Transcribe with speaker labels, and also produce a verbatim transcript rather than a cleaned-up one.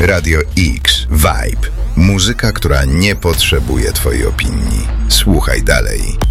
Speaker 1: Radio X Vibe. Muzyka, która nie potrzebuje twojej opinii. Słuchaj dalej.